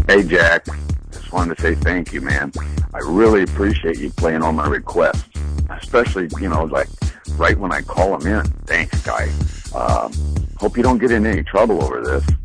Hey, Jack. Just wanted to say thank you, man. I really appreciate you playing all my requests, especially, like right when I call them in. Thanks, guy. Hope you don't get in any trouble over this.